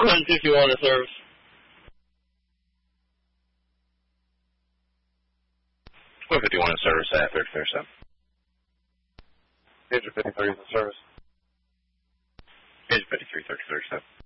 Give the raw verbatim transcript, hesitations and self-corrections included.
one fifty-one in service. one fifty-one in service at thirty thirty-seven. Agent fifty-three is in service. Agent fifty-three, thirty thirty-seven.